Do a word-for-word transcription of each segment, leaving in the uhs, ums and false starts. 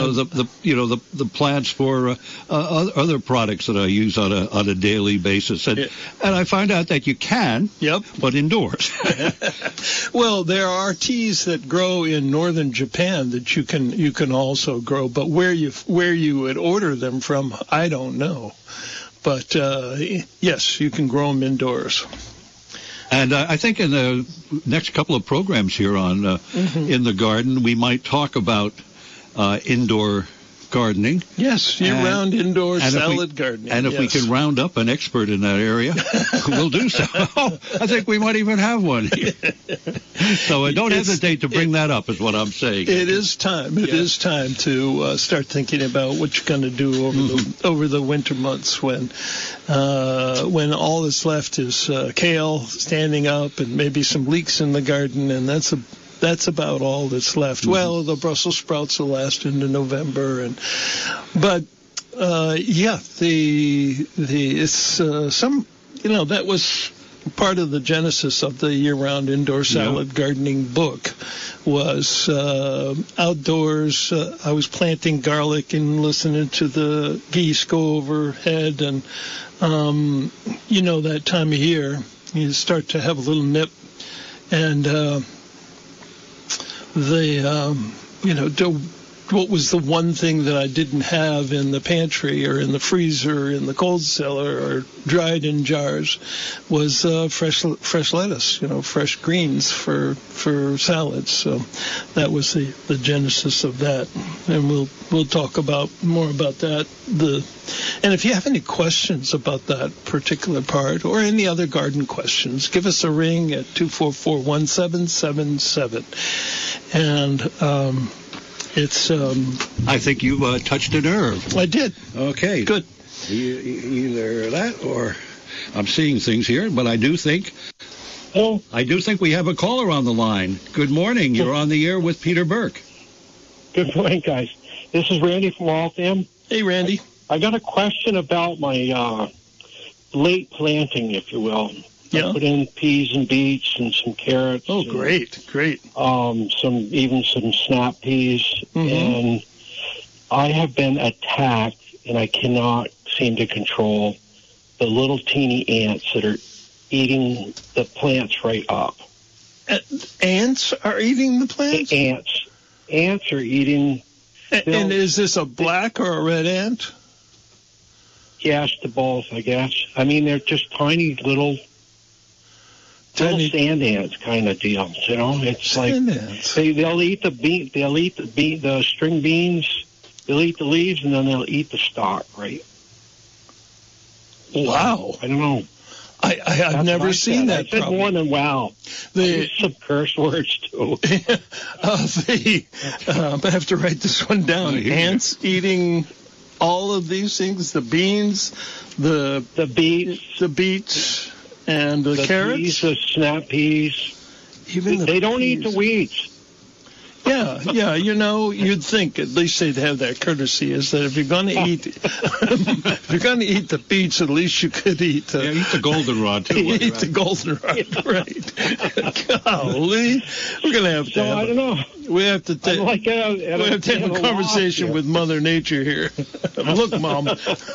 uh, the, the you know the the plants for uh, uh, other products that I use on a on a daily basis, and yeah. and I find out that you can, yep, but indoors. Well, there are teas that grow in northern Japan that you can you can also grow, but where you where you would order them from, I don't know. But uh, yes, you can grow them indoors. And uh, I think in the next couple of programs here on uh, mm-hmm. In the Garden, we might talk about uh, indoor gardening. Yes, year-round indoor salad we, gardening. And if yes. we can round up an expert in that area, we'll do so. I think we might even have one here. So uh, don't it's, hesitate to bring it, that up is what I'm saying. It is time. It yeah. is time to uh, start thinking about what you're going to do over mm-hmm. the over the winter months when uh, when all that's left is uh, kale standing up and maybe some leeks in the garden, and that's a That's about all that's left. Mm-hmm. Well, the Brussels sprouts will last into November, and but uh, yeah, the the it's uh, some you know that was part of the genesis of the year-round indoor salad yeah. gardening book was uh, outdoors. Uh, I was planting garlic and listening to the geese go overhead, and um, you know that time of year you start to have a little nip, and. Uh, The, um, you know, do, what was the one thing that I didn't have in the pantry or in the freezer, in the cold cellar, or dried in jars, was uh, fresh fresh lettuce, you know, fresh greens for for salads. So that was the, the genesis of that, and we'll we'll talk about more about that. The and if you have any questions about that particular part or any other garden questions, give us a ring at two four four, one seven seven seven. And um, it's... Um, I think you uh, touched a nerve. I did. Okay. Good. Either that or I'm seeing things here, but I do think... Oh. I do think we have a caller on the line. Good morning. You're on the air with Peter Burke. Good morning, guys. This is Randy from Waltham. Hey, Randy. I, I got a question about my uh, late planting, if you will. Yeah. I put in peas and beets and some carrots. Oh, and, great, great. Um, some even some snap peas, mm-hmm. and I have been attacked, and I cannot seem to control the little teeny ants that are eating the plants right up. Uh, ants are eating the plants? The ants, ants are eating. And, and is this a black or a red ant? Yes, to both, I guess. I mean, they're just tiny little. Little sand ants kind of deal, you know. It's sand like ants. they they'll eat the bean, they'll eat the bean, the string beans, they'll eat the leaves, and then they'll eat the stalk, right? Wow, I don't know. I, I I've That's never I seen said. that. I said problem. more than wow. The, I used some curse words too. uh, the, uh, I have to write this one down. Oh, Ants eating all of these things: the beans, the the beets, the beets. And the, the carrots? Peas, the snap peas. Even the they don't peas. eat the weeds. Yeah, yeah, you know, you'd think at least they'd have that courtesy is that if you're going to eat if you're going to eat the beets, at least you could eat the... Yeah, eat the goldenrod, too. Eat the goldenrod, yeah. right. Golly. We're going to have to so, have... I don't know. We have to take... Like we have to have a conversation with Mother Nature here. Look, Mom.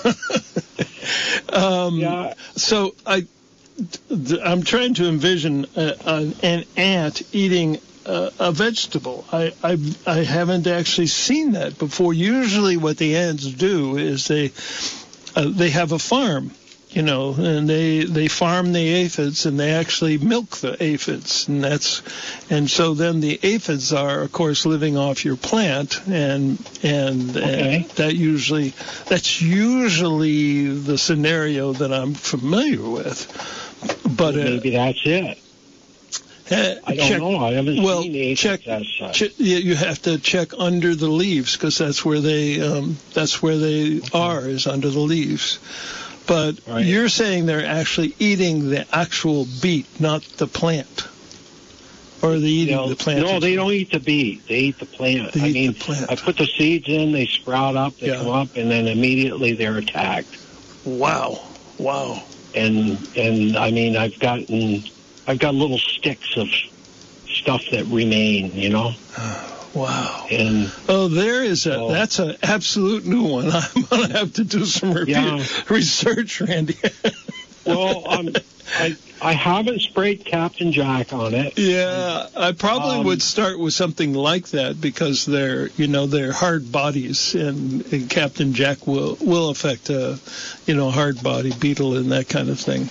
um, yeah. So, I... I'm trying to envision uh, an, an ant eating uh, a vegetable. I, I I haven't actually seen that before. Usually, what the ants do is they uh, they have a farm, you know, and they they farm the aphids and they actually milk the aphids, and that's and so then the aphids are, of course, living off your plant, and and, okay. and that usually that's usually the scenario that I'm familiar with. But well, maybe uh, that's it. Uh, I don't check, know. I haven't well, seen aphids check, as such. check, yeah, you have to check under the leaves because that's where they um, that's where they okay. are is under the leaves. But right. you're saying they're actually eating the actual beet, not the plant. Or are they eating no, the plant? No, they don't eat the beet. They eat the plant. They I eat mean, the plant. I put the seeds in, they sprout up, they yeah. come up, and then immediately they're attacked. Wow. Wow. And and I mean, I've gotten, I've got little sticks of stuff that remain, you know. Wow. And oh, there is a, oh. that's an absolute new one. I'm going to have to do some re- Yeah. research, Randy. Well, um, I I haven't sprayed Captain Jack on it. Yeah, I probably Um, would start with something like that because they're, you know, they're hard bodies, and, and Captain Jack will will affect a, you know, hard body beetle and that kind of thing.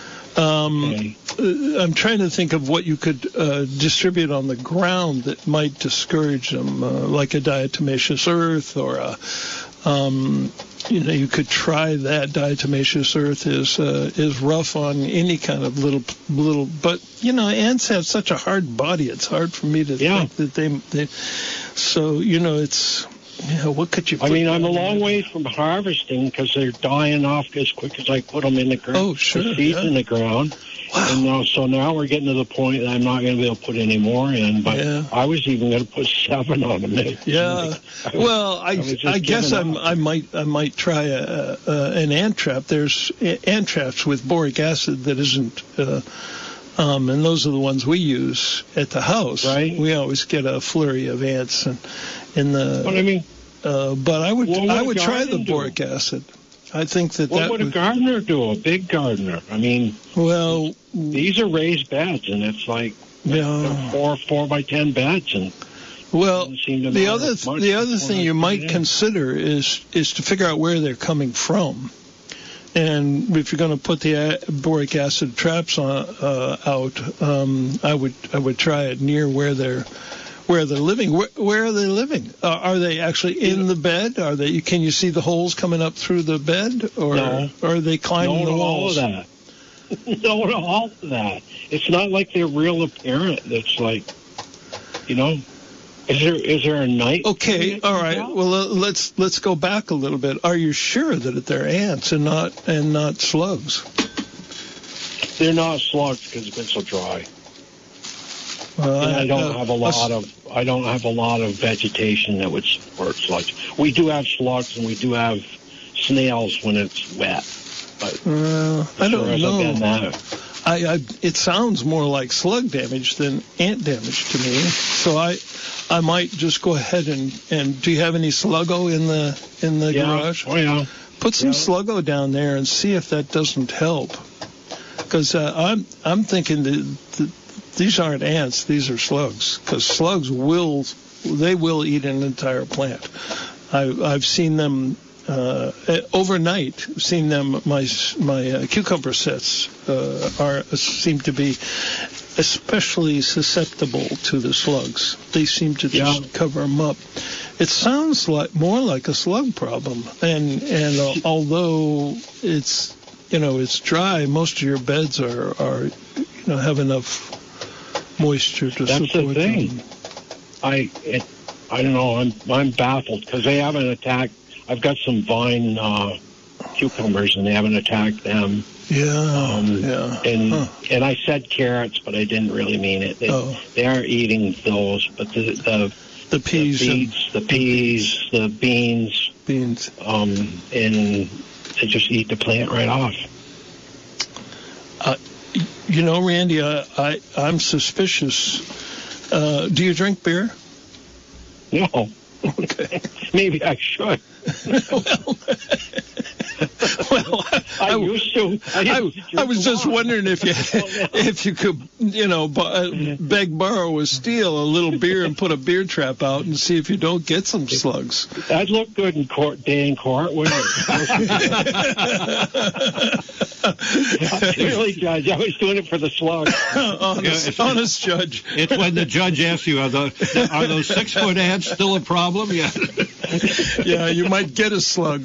Um, Okay. uh, I'm trying to think of what you could uh, distribute on the ground that might discourage them, uh, like a diatomaceous earth or a. Um, you know, you could try that. Diatomaceous earth is uh, is rough on any kind of little little, but you know, ants have such a hard body. It's hard for me to Yeah. think that they, they. So you know, it's. Yeah, what could you? I put mean, I'm a down long there? way from harvesting because they're dying off as quick as I put them in the ground. Oh, sure, The seeds yeah. in the ground. Wow. And now, so now we're getting to the point that I'm not going to be able to put any more in. But Yeah. I was even going to put seven on them. It- Yeah. like, I was- Well, I I was just I guess giving I'm, up. I might I might try a, a, an ant trap. There's ant traps with boric acid that isn't, uh, um, and those are the ones we use at the house. Right. We always get a flurry of ants and in the. But I mean, Uh, but I would What would I a would try the garden do? boric acid. I think that what that would a would. gardener do? A big gardener. I mean, Well, these are raised beds, and it's like yeah. four four by ten beds, and Well, doesn't seem to the matter other much the other before thing I you put might it in. consider is is to figure out where they're coming from, and if you're going to put the a- boric acid traps on, uh, out, um, I would I would try it near where they're where they're living. Where, where are they living? Uh, are they actually in the bed? Are they? Can you see the holes coming up through the bed, or, No. or are they climbing no the to all walls? of that. No to all of that. It's not like they're real apparent. It's like, you know, is there is there a night? Okay, that all comes right. out? Well, uh, let's let's go back a little bit. Are you sure that they're ants and not and not slugs? They're not slugs because it's been so dry. Well, And I don't uh, have a lot of I don't have a lot of vegetation that would support slugs. We do have slugs and we do have snails when it's wet. But Uh, I sure don't hasn't been know. that. I, I it sounds more like slug damage than ant damage to me. So I I might just go ahead and and do you have any Sluggo in the in the Yeah. garage? Oh yeah. Put some Yeah. Sluggo down there and see if that doesn't help. Because uh, I'm I'm thinking that, that these aren't ants, these are slugs. Because slugs will they will eat an entire plant. I, I've seen them uh, overnight. Seen them. My my uh, cucumber sets uh, are seem to be especially susceptible to the slugs. They seem to just Yeah. cover them up. It sounds like more like a slug problem. And and uh, although it's you know it's dry, most of your beds are are you know have enough moisture to That's the support thing. them. I it, I don't know. I'm I'm baffled because they haven't attacked. I've got some vine uh, cucumbers and they haven't attacked them. Yeah, Um, yeah. And Huh. and I said carrots, but I didn't really mean it. They, Oh. they are eating those, but the the, The the peas and beets, the peas, the beans, beans. um, and they just eat the plant right off. You know, Randy, I, I I'm suspicious. Uh, do you drink beer? No, Okay. maybe I should. well, well, I, I, used to. I, I, used to I drink was a just lot. wondering if you if you could, you know, bu- uh, beg, borrow, or steal a little beer and put a beer trap out and see if you don't get some slugs. That'd look good in court, day in court, wouldn't it? Really, Judge, I was doing it for the slug. honest, Yeah, honest judge. It's when the judge asks you, are those, are those six-foot ants still a problem? Yeah. Yeah, you might get a slug.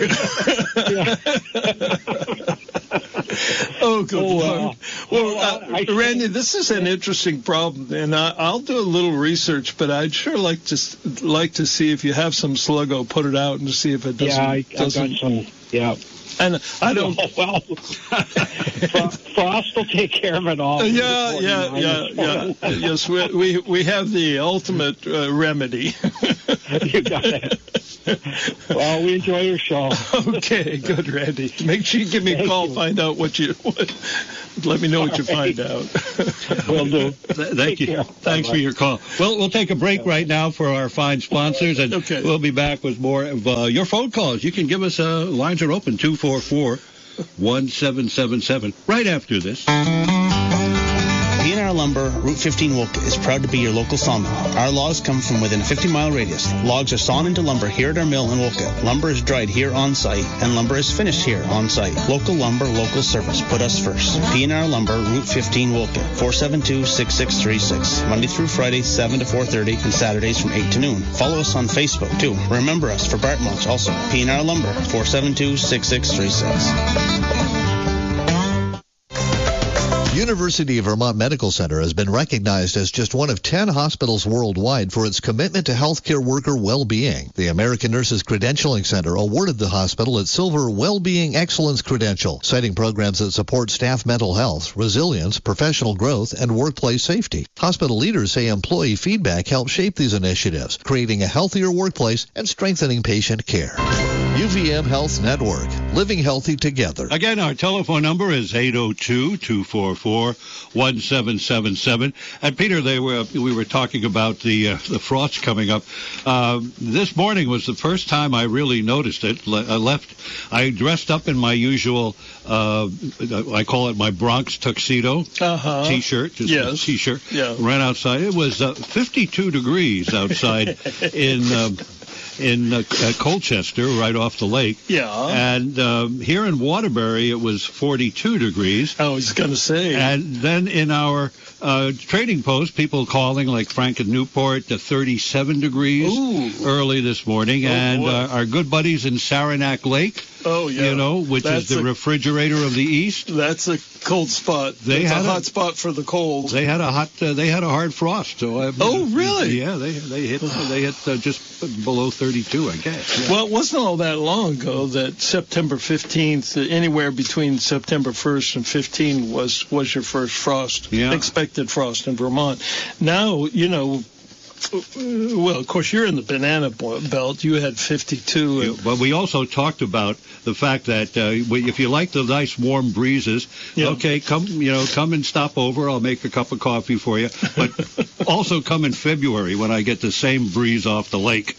Oh, good Oh, wow. Lord. Well, Well, uh, I- Randy, this is an interesting problem, and I, I'll do a little research, but I'd sure like to s- like to see if you have some Sluggo, put it out and see if it doesn't. Yeah, I, I've got doesn't some. Yeah. and I don't. Oh, well, Fro- Frost will take care of it all. Yeah, yeah, yeah, yeah. Yes, we, we we have the ultimate uh, remedy. You got it. Well, we enjoy your show. Okay, good, Randy. Make sure you give me a Thank call, you. find out what what you what, let me know what you find out. Will do. Thank you. Thanks for your call. Well, we'll take a break right now for our fine sponsors, and okay. we'll be back with more of uh, your phone calls. You can give us, uh, lines are open, two four four, one seven seven seven, right after this. P and R Lumber, Route fifteen Wolcott is proud to be your local sawmill. Our logs come from within a fifty mile radius. Logs are sawn into lumber here at our mill in Wolcott. Lumber is dried here on site, and lumber is finished here on site. Local lumber, local service. Put us first. P and R Lumber, Route fifteen Wolcott, four seven two, six six three six. Monday through Friday, seven to four thirty, and Saturdays from eight to noon. Follow us on Facebook, too. Remember us for Bart Mulch also. P and R Lumber, four seven two, six six three six. University of Vermont Medical Center has been recognized as just one of ten hospitals worldwide for its commitment to healthcare worker well-being. The American Nurses Credentialing Center awarded the hospital its Silver Well-Being Excellence Credential, citing programs that support staff mental health, resilience, professional growth, and workplace safety. Hospital leaders say employee feedback helps shape these initiatives, creating a healthier workplace and strengthening patient care. U V M Health Network, living healthy together. Again, our telephone number is eight oh two, two four four, one seven seven seven. And Peter, they were we were talking about the uh, the frost coming up. Uh, this morning was the first time I really noticed it. Le- I left, I dressed up in my usual, uh, I call it my Bronx tuxedo uh-huh. T-shirt, just yes. a T-shirt. Yeah. Ran outside. It was uh, fifty-two degrees outside in. Um, in uh, Colchester, right off the lake. Yeah. And um, here in Waterbury, it was forty-two degrees. I was going to say. And then in our uh, trading post, people calling, like Frank in Newport, to thirty-seven degrees Ooh. early this morning. Oh, and uh, boy. our good buddies in Saranac Lake, oh, yeah. you know, which That's is the a, refrigerator of the East. That's a cold spot. They That's had a a- hot spot for the cold. They had a hot, uh, they had a hard frost. So I, Oh, really? Yeah, they they hit they hit uh, just below thirty-two, I guess. Yeah. Well, it wasn't all that long ago that September fifteenth, anywhere between September first and fifteenth was, was your first frost, Yeah. expected frost in Vermont. Now, you know, well, of course, you're in the banana belt. You had fifty-two. And, But we also talked about the fact that uh, if you like the nice warm breezes, Yeah. okay, come you know come and stop over. I'll make a cup of coffee for you. But also come in February when I get the same breeze off the lake.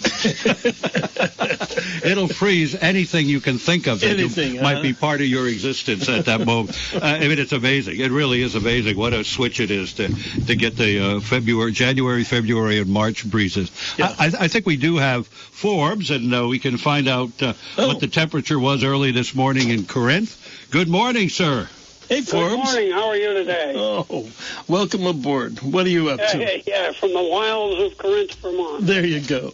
It'll freeze anything you can think of that Anything, you, huh? might be part of your existence at that moment. Uh, I mean, it's amazing. It really is amazing what a switch it is to to get the uh, February, January, February, and March breezes. Yeah. I, I think we do have Forbes, and uh, we can find out uh, Oh. what the temperature was early this morning in Corinth. Good morning, sir. hey, Forbes. Good morning. How are you today? Oh, welcome aboard. What are you up to? Hey, yeah, from the wilds of Corinth, Vermont. There you go.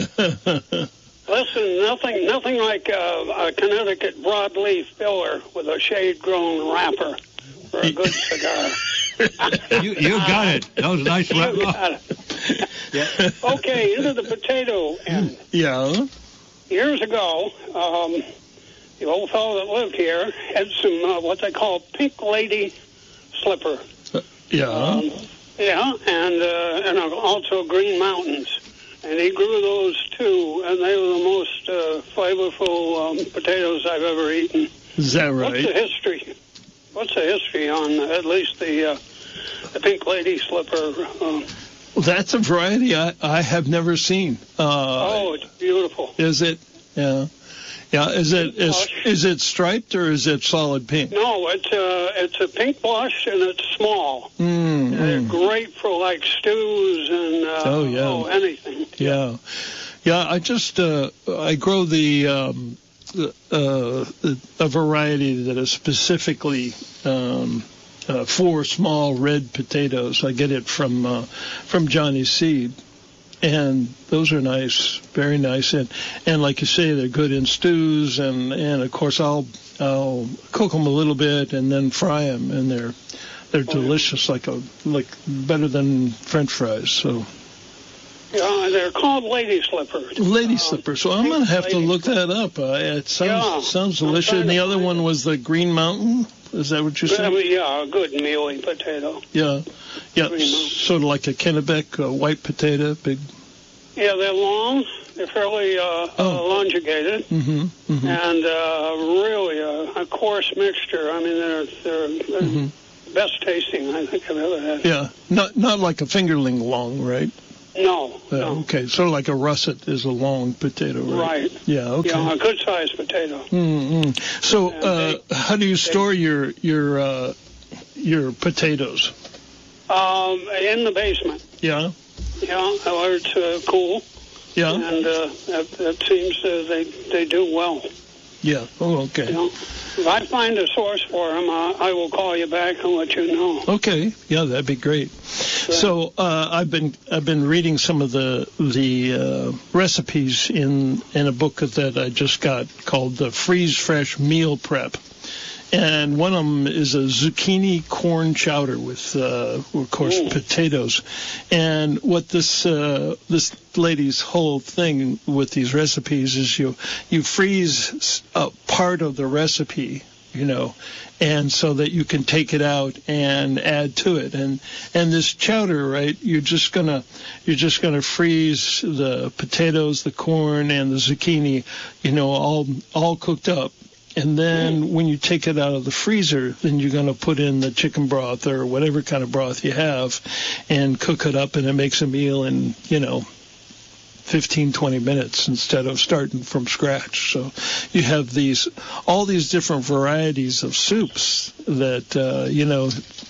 Listen, nothing, nothing like uh, a Connecticut broadleaf filler with a shade-grown wrapper for a good cigar. You, you got it. That was a nice You wrap. got it. Okay, into the potato end. Yeah. Years ago, um, the old fellow that lived here had some uh, what they call pink lady slipper. Yeah. Um, yeah, and uh, and also green mountains. And he grew those too, and they were the most uh, flavorful um, potatoes I've ever eaten. Is that What's the right? history? What's the history on uh, at least the uh, the pink lady slipper? Uh, Well, that's a variety I, I have never seen. Uh, oh, it's beautiful. Is it? Yeah. Yeah. Is it is Blush. is it striped or is it solid pink? No, it's uh, it's a pink blush and it's small. Mm, They're mm. great for like stews and uh, Oh, yeah. oh, anything. Yeah. Yeah. I just uh, I grow the um, uh, a variety that is specifically um, uh, for small red potatoes. I get it from uh, from Johnny's Seed. And those are nice, very nice, and and like you say, they're good in stews, and, and of course I'll I'll cook them a little bit and then fry them, and they're they're delicious, like a like better than French fries. So Yeah, they're called lady slippers. lady Uh, slippers. So I'm gonna have to look that up. Uh, it sounds Yeah, sounds I'm delicious. trying And the to other find one it. was the Green Mountain. Is that what you I said? mean, yeah, a good mealy potato. Yeah, yeah, Green Mountain. sort of like a Kennebec uh, white potato, big. Yeah, they're long, They're fairly uh, Oh. uh, elongated, Mm-hmm. Mm-hmm. and uh, really a, a coarse mixture. I mean, they're they're, they're Mm-hmm. best tasting I think I've ever had. Yeah, not not like a fingerling long, right? No, Uh, no. Okay, sort of like a russet is a long potato, right? Right. Yeah. Okay. Yeah, a good-sized potato. Mm-hmm. So, And uh, they- how do you store your your uh, your potatoes? Um, in the basement. Yeah. Yeah, where it's uh, cool, Yeah. and uh, that, that seems uh, they they do well. Yeah. Oh, okay. You know, if I find a source for them, uh, I will call you back and let you know. Okay. Yeah, that'd be great. So uh, I've been I've been reading some of the the uh, recipes in in a book that I just got called the Freeze Fresh Meal Prep. And one of them is a zucchini corn chowder with, uh, of course, Ooh. potatoes. And what this uh, this lady's whole thing with these recipes is you you freeze a part of the recipe, you know, and so that you can take it out and add to it. And and this chowder, right? You're just gonna you're just gonna freeze the potatoes, the corn, and the zucchini, you know, all all cooked up. And then when you take it out of the freezer, then you're going to put in the chicken broth or whatever kind of broth you have and cook it up, and it makes a meal in, you know, fifteen, twenty minutes instead of starting from scratch. So you have these, all these different varieties of soups that, uh, you know,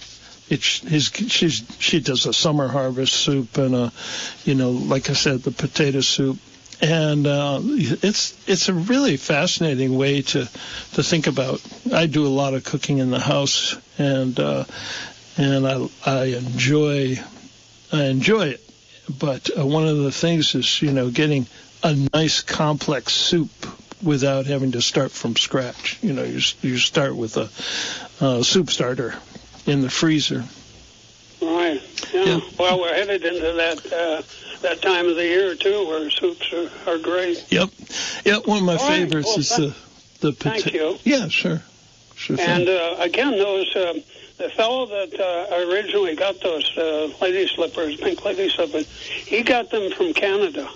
it's his, she's, she does a summer harvest soup and a, you know, like I said, the potato soup. And uh, it's it's a really fascinating way to to think about. I do a lot of cooking in the house, and uh, and I I enjoy I enjoy it. But uh, one of the things is, you know, getting a nice complex soup without having to start from scratch. You know, you you start with a, a soup starter in the freezer. Right. Yeah. Yeah. Well, we're headed into that uh, that time of the year too, where soups are, are great. Yep, yep. One of my All right. favorites Well, is th- the the thank potato. you. Yeah, sure, sure. thing. And uh, again, those uh, the fellow that uh, originally got those uh, lady slippers, pink lady slippers, he got them from Canada.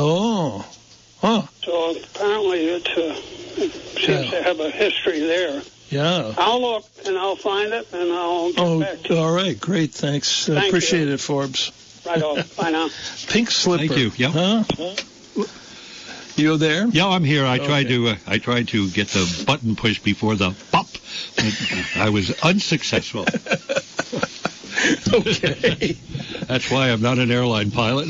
Oh, huh. So apparently it's, uh, it seems Yeah. to have a history there. Yeah. I'll look and I'll find it and I'll get Oh, back to you. all right. Great. Thanks. I Thank appreciate you. it, Forbes. Right off. Bye now. Pink slipper. Thank you. Yeah. Huh? You there? Yeah, I'm here. I tried Okay. to uh, I tried to get the button pushed before the pop. I was unsuccessful. Okay. That's why I'm not an airline pilot.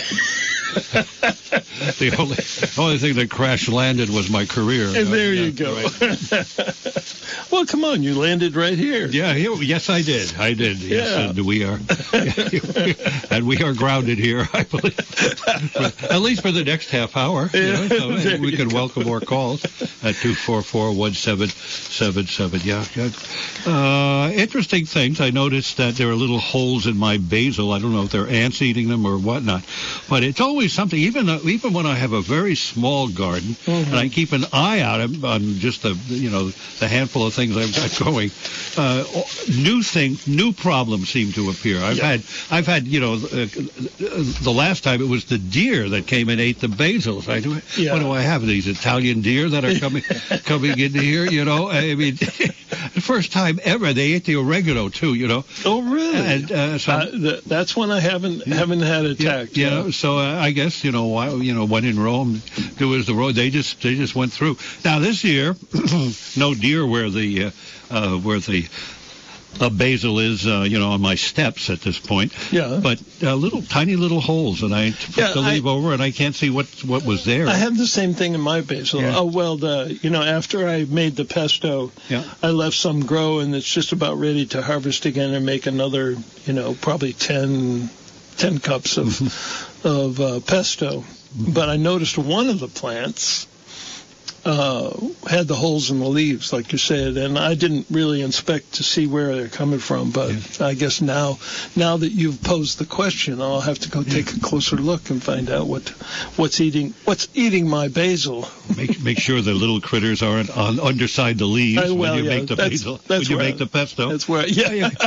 the only only thing that crash landed was my career. And there Yeah, you go. right. Well, come on. You landed right here. Yeah, here, yes, I did. I did. Yes, Yeah. and we are, and we are grounded here, I believe, for, at least for the next half hour. You know, so There we you can go. welcome more calls at two four four one seven seven seven. Yeah, good. Uh, interesting things. I noticed that there are little holes in my basil. I don't know if they're ants eating them or whatnot, but it's always something. Even though, even when I have a very small garden, Mm-hmm. and I keep an eye out on, on just the you know the handful of things I've got going, uh, new things, new problems seem to appear. I've Yeah. had, I've had, you know, uh, the last time it was the deer that came and ate the basils. I do. Yeah. What do I have? These Italian deer that are coming, coming into here. You know, I mean, the first time ever they ate the oregano too. You know, Oh, really? and uh, so. Uh, th- that's one I haven't haven't had attacked. Yeah, you know, so uh, I guess you know why you know when in Rome, do as the road. They just they just went through. Now this year, no deer where the uh, uh, where the uh, basil is, uh, you know, on my steps at this point. Yeah. But uh, little tiny little holes, and I took Yeah, the leaf I- over, and I can't see what what was there. I have the same thing in my basil. Yeah. Oh, well, the, you know, after I made the pesto, Yeah. I left some grow, and it's just about ready to harvest again and make another, you know, probably ten, ten cups of of uh, pesto. But I noticed one of the plants uh, had the holes in the leaves, like you said, and I didn't really inspect to see where they're coming from. But I guess now, now that you've posed the question, I'll have to go take a closer look and find out what what's eating what's eating my basil. Make make sure the little critters aren't on underside the leaves Uh, well, when you yeah, make the that's- basil. that's when you where make I- the pesto. That's where, yeah, yeah.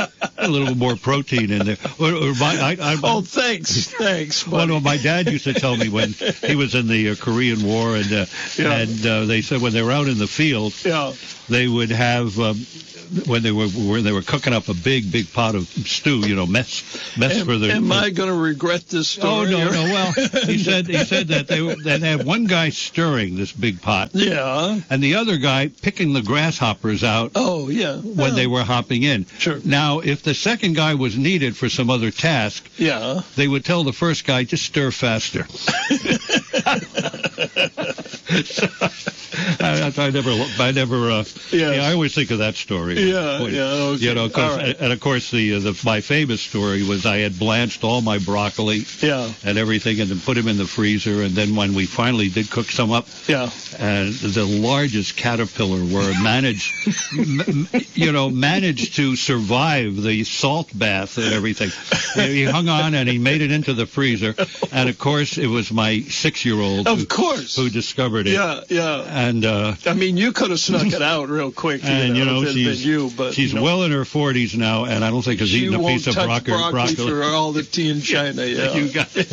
a little more protein in there. Or, or my, I, I, oh, thanks, thanks. Well, no, my dad used to tell me when he was in the uh, Korean War, and uh, Yeah. and uh, they said when they were out in the field, Yeah. they would have. Um, when they were when they were cooking up a big big pot of stew, you know, mess mess Am, for the. am the, I going to regret this story? Oh no, or- no. Well, he said he said that they that they had one guy stirring this big pot, Yeah. and the other guy picking the grasshoppers out Oh, yeah. when they were hopping in. Sure. Now, if the second guy was needed for some other task, Yeah. they would tell the first guy just stir faster. I, I never, I never. Uh, Yeah. yeah, I always think of that story. Yeah, yeah, okay. You know, 'cause- All right. and of course the, uh, the my famous story was I had blanched all my broccoli Yeah. and everything, and then put them in the freezer. And then when we finally did cook some up, Yeah. and the largest caterpillar were managed, m- m- you know, managed to survive the salt bath and everything. He hung on and he made it into the freezer. And of course, it was my six-year-old Of who, course. who discovered it. Yeah, yeah. And uh, I mean, you could have snuck it out real quick, you and know, you know than, she's than you, but she's you know, well in her forties now, and I don't think has she eaten a won't piece of touch broccoli. broccoli for all the tea in China. Yeah. You got it.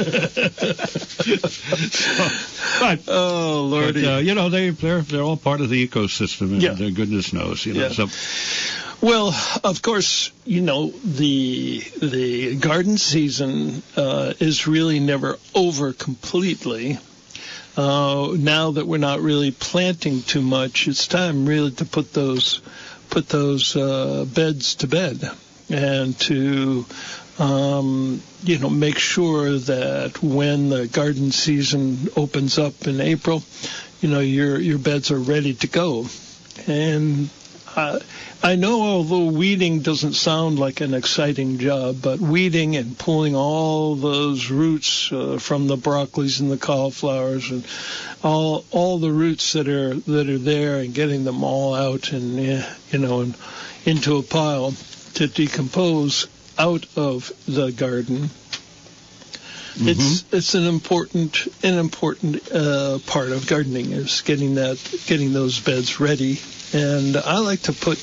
but, Oh, but Lordy. uh, you know they they're they're all part of the ecosystem, and Yeah. uh, goodness knows, you know. Yeah. So Well, of course, you know, the the garden season uh, is really never over completely. Uh, now that we're not really planting too much, it's time really to put those put those uh, beds to bed and to um, you know make sure that when the garden season opens up in April, you know your your beds are ready to go. And uh, I know, although weeding doesn't sound like an exciting job, but weeding and pulling all those roots uh, from the broccolis and the cauliflowers and all all the roots that are that are there and getting them all out and uh, you know and into a pile to decompose out of the garden. Mm-hmm. It's it's an important an important uh, part of gardening is getting that getting those beds ready. And I like to put,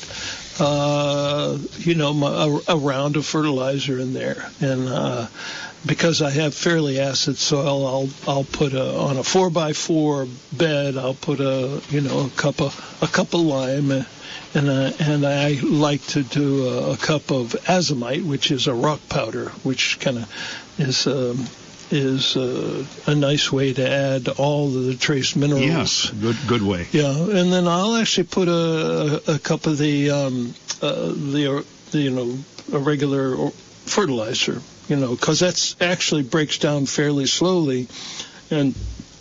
uh, you know, my, a, a round of fertilizer in there. And uh, because I have fairly acid soil, I'll I'll put a, on a four by four bed. I'll put a you know a cup of a cup of lime, and uh, and I like to do a, a cup of azomite, which is a rock powder, which kind of is. Um, is uh, a nice way to add all of the trace minerals. yes, good good way. Yeah, and then I'll actually put a, a cup of the, um, uh, the, the, you know, a regular fertilizer, you know, because that's actually breaks down fairly slowly. And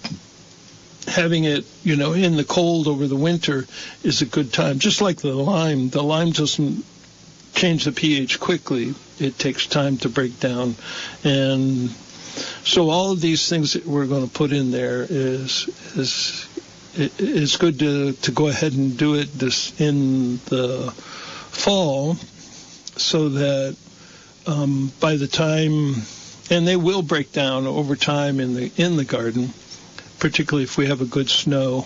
having it, you know, in the cold over the winter is a good time. Just like the lime, the lime doesn't change the pH quickly. It takes time to break down. And so all of these things that we're going to put in there is is it's good to to go ahead and do it this in the fall, so that um, by the time, and they will break down over time in the in the garden, particularly if we have a good snow.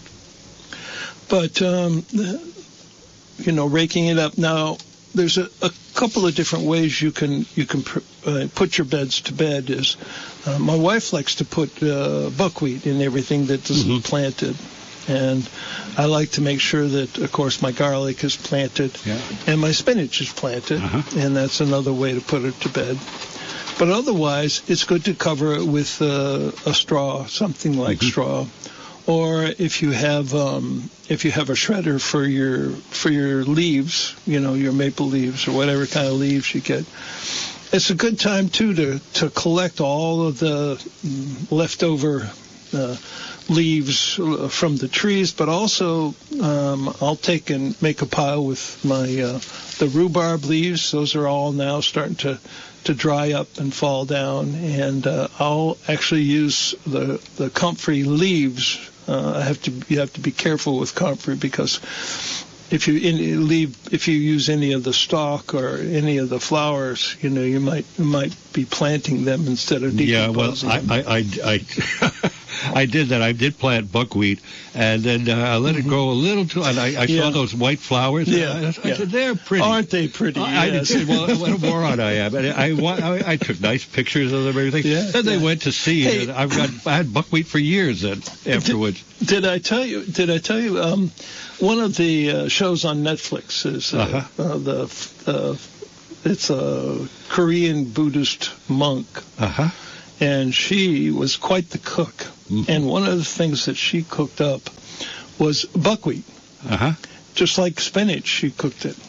But um, you know, raking it up now. There's a, a couple of different ways you can you can uh, put your beds to bed. Is uh, my wife likes to put uh, buckwheat in everything that isn't Mm-hmm. planted, and I like to make sure that, of course, my garlic is planted Yeah. and my spinach is planted, Uh-huh. and that's another way to put it to bed. But otherwise, it's good to cover it with uh, a straw, something like Mm-hmm. straw. Or if you have um, if you have a shredder for your for your leaves, you know, your maple leaves or whatever kind of leaves you get, it's a good time too to to collect all of the leftover uh, leaves from the trees. But also, um, I'll take and make a pile with my uh, the rhubarb leaves. Those are all now starting to to dry up and fall down, and uh, I'll actually use the the comfrey leaves. Uh, I have to you have to be careful with comfrey, because if you in, leave if you use any of the stalk or any of the flowers, you know, you might you might be planting them instead of decomposing yeah, well, I, I, I, I, I did that. I did plant buckwheat, and then uh, I let mm-hmm. it grow a little too. And I, I yeah. saw those white flowers. Yeah, I, I said, yeah. they're pretty. Aren't they pretty? I, yes. I did. Well, what a moron I am. And I, I, I took nice pictures of them and everything. Yeah, then they yeah. went to seed. Hey, and I've got I had buckwheat for years. Then afterwards. Did, did I tell you? Did I tell you? Um, one of the uh, shows on Netflix is uh, uh-huh. uh, the. Uh, it's a Korean Buddhist monk. Uh-huh. And she was quite the cook. Mm-hmm. And one of the things that she cooked up was buckwheat. Uh-huh. Just like spinach, she cooked it.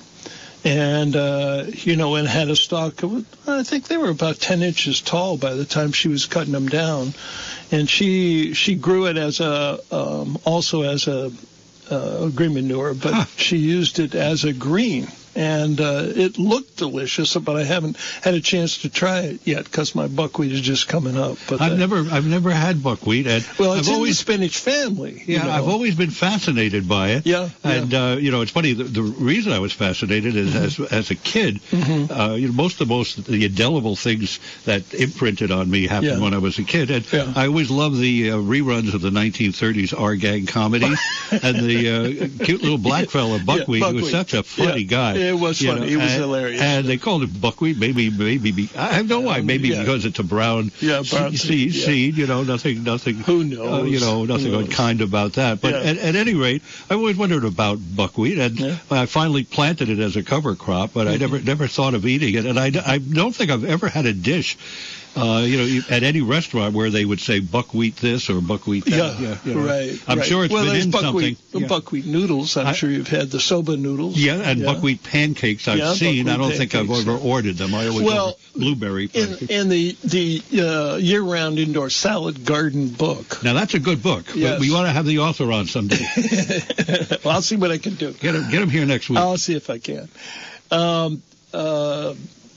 And, uh, you know, and had a stalk. Of, I think they were about ten inches tall by the time she was cutting them down. And she she grew it as a um, also as a uh, green manure, but huh. she used it as a green. And uh, it looked delicious, but I haven't had a chance to try it yet because my buckwheat is just coming up. But I've that, never, I've never had buckwheat. And well, it's I've in always, the spinach family. Yeah, you know. I've always been fascinated by it. Yeah, and yeah. Uh, you know, it's funny. The, the reason I was fascinated is mm-hmm. as as a kid, mm-hmm. uh, you know, most of the most the indelible things that imprinted on me happened yeah. when I was a kid. And yeah. I always loved the uh, reruns of the nineteen thirties R Gang comedies and the uh, cute little black fella Buckwheat, yeah, who was such a funny yeah. guy. It was funny. Know, he was and, hilarious. And they called it buckwheat. Maybe, maybe, be, I have no idea. Maybe yeah. because it's a brown, yeah, brown seed, seed, yeah. seed. You know, nothing, nothing. Who knows? Uh, you know, nothing unkind about that. But yeah. at, at any rate, I always wondered about buckwheat, and yeah. I finally planted it as a cover crop. But mm-hmm. I never, never thought of eating it, and I, I don't think I've ever had a dish. Uh, you know, at any restaurant where they would say buckwheat this or buckwheat that. Yeah, yeah you know. right. I'm right. sure it's well, been in buckwheat, something. Yeah. Buckwheat noodles. I'm I, sure you've had the soba noodles. Yeah, and yeah. buckwheat pancakes I've yeah, seen. I don't pancakes, think I've ever yeah. ordered them. I always well, order blueberry pancakes. In, in the the uh, year-round indoor salad garden book. Now that's a good book. Yes. We want to have the author on someday. Well, I'll see what I can do. Get him, get him here next week. I'll see if I can. Um, uh,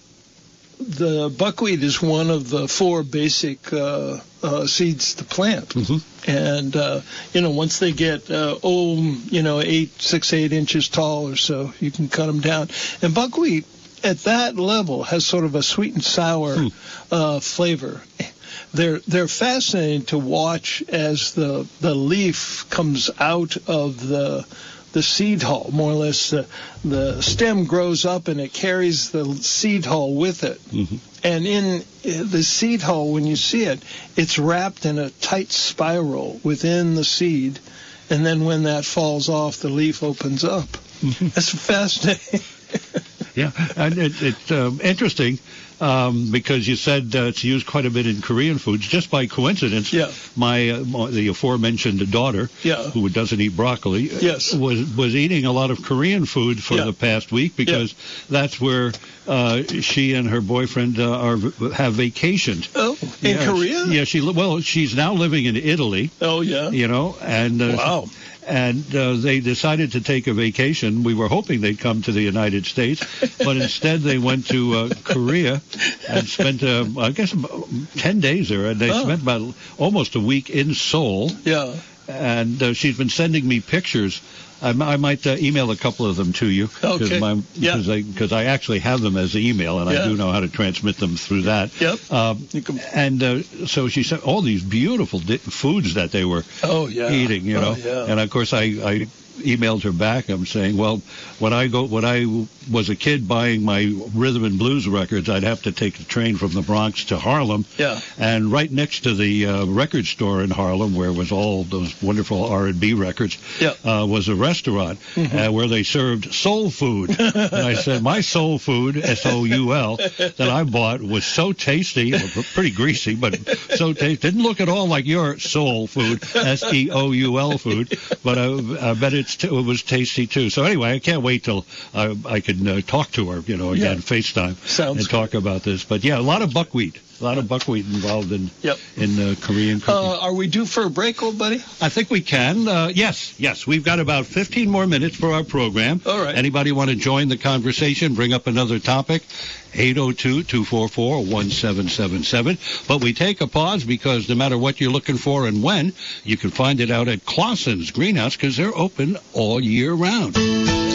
the buckwheat is one of the four basic uh, uh, seeds to plant. Mm-hmm. And, uh, you know, once they get, uh, oh, you know, eight, six, eight inches tall or so, you can cut them down. And buckwheat at that level has sort of a sweet and sour hmm. uh, flavor. They're they're fascinating to watch as the the leaf comes out of the the seed hull, more or less. Uh, the stem grows up and it carries the seed hull with it. Mm-hmm. And in the seed hull, when you see it, it's wrapped in a tight spiral within the seed. And then when that falls off, the leaf opens up. Mm-hmm. That's fascinating. Yeah, and it, it's um, interesting um, because you said uh, it's used quite a bit in Korean foods. Just by coincidence, yeah. my, uh, my the aforementioned daughter, yeah. who doesn't eat broccoli, yes. was was eating a lot of Korean food for yeah. the past week because yeah. that's where uh, she and her boyfriend uh, are have vacationed. Oh, in yeah, Korea? She, yeah, she well, she's now living in Italy. Oh, yeah. You know, and uh, wow. And uh, they decided to take a vacation. We were hoping they'd come to the United States, but instead they went to uh, Korea and spent, uh, I guess, ten days there. And they oh. spent about almost a week in Seoul. Yeah. And uh, she's been sending me pictures. I, I might uh, email a couple of them to you. Okay. My, yeah. Because I, cause I actually have them as email, and yeah. I do know how to transmit them through that. Yep. Um, can... And uh, so she said all these beautiful di- foods that they were oh, yeah. eating, you know. Oh, yeah. And, of course, I, I emailed her back. I'm saying, well, when I go, when I was a kid buying my rhythm and blues records, I'd have to take the train from the Bronx to Harlem. Yeah. And right next to the uh, record store in Harlem, where was all those wonderful R and B records, yeah. uh, was a restaurant mm-hmm. uh, where they served soul food. And I said, my soul food, S O U L, that I bought was so tasty, pretty greasy, but so tasty. Didn't look at all like your soul food, S E O U L food, but I, I bet it's t- it was tasty too. So anyway, I can't wait till I, I can uh, talk to her, you know, again, yeah. FaceTime, Sounds and talk about this. But yeah, a lot of buckwheat. A lot of buckwheat involved in yep. in uh, Korean cooking. Uh, are we due for a break, old buddy? I think we can. Uh, yes, yes. We've got about fifteen more minutes for our program. All right. Anybody want to join the conversation, bring up another topic? eight oh two, two four four, one seven seven seven. But we take a pause because no matter what you're looking for and when, you can find it out at Clausen's Greenhouse because they're open all year round.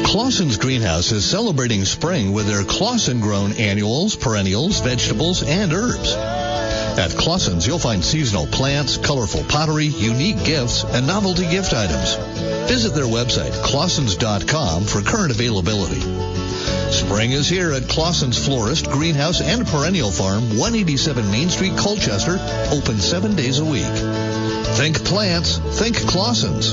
Clausen's Greenhouse is celebrating spring with their Clausen-grown annuals, perennials, vegetables, and herbs. At Clausen's, you'll find seasonal plants, colorful pottery, unique gifts, and novelty gift items. Visit their website, clausens dot com, for current availability. Spring is here at Clausen's Florist, Greenhouse, and Perennial Farm, one eighty-seven Main Street, Colchester, open seven days a week. Think plants, think Clausen's.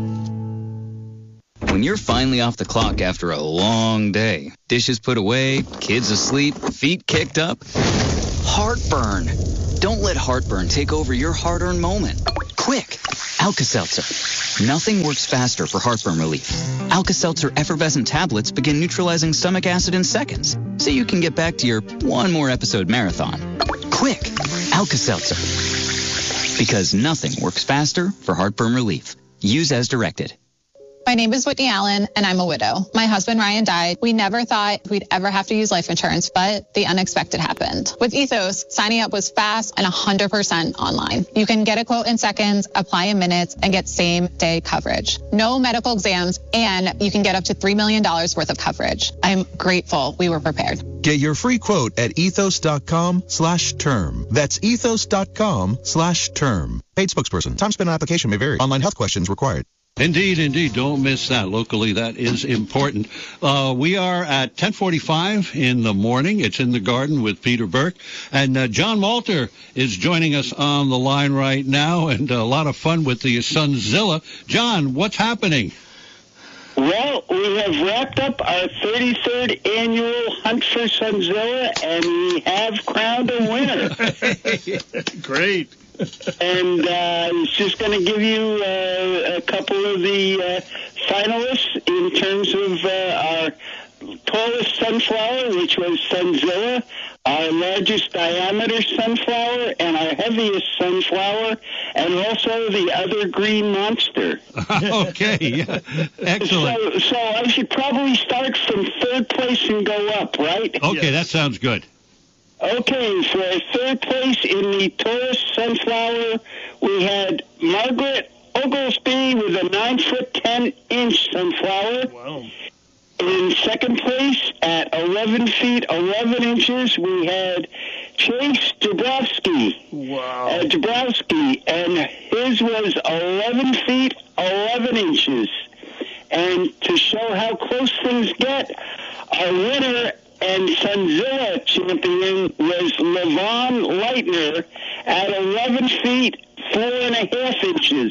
When you're finally off the clock after a long day, dishes put away, kids asleep, feet kicked up, heartburn. Don't let heartburn take over your hard-earned moment. Quick, Alka-Seltzer. Nothing works faster for heartburn relief. Alka-Seltzer effervescent tablets begin neutralizing stomach acid in seconds, so you can get back to your one more episode marathon. Quick, Alka-Seltzer. Because nothing works faster for heartburn relief. Use as directed. My name is Whitney Allen, and I'm a widow. My husband, Ryan, died. We never thought we'd ever have to use life insurance, but the unexpected happened. With Ethos, signing up was fast and one hundred percent online. You can get a quote in seconds, apply in minutes, and get same-day coverage. No medical exams, and you can get up to three million dollars worth of coverage. I'm grateful we were prepared. Get your free quote at ethos.com slash term. That's ethos.com slash term. Paid spokesperson. Time spent on application may vary. Online health questions required. Indeed, indeed. Don't miss that. Locally, that is important. Uh, we are at ten forty-five in the morning. It's In the Garden with Peter Burke. And uh, John Malter is joining us on the line right now, and a lot of fun with the Sunzilla. John, what's happening? Well, we have wrapped up our thirty-third annual Hunt for Sunzilla, and we have crowned a winner. Great. And uh, I was just going to give you uh, a couple of the uh, finalists in terms of uh, our tallest sunflower, which was Sunzilla, our largest diameter sunflower, and our heaviest sunflower, and also the other green monster. Okay, yeah. Excellent. So, so I should probably start from third place and go up, right? Okay, yes. That sounds good. Okay, for third place in the tallest sunflower, we had Margaret Oglesby with a nine foot ten inch sunflower. Wow. In second place at eleven feet eleven inches, we had Chase Dabrowski. Wow. Uh, Dabrowski, and his was eleven feet eleven inches. And to show how close things get, our winner and Sunzilla champion was Levon Leitner at eleven feet four and a half inches.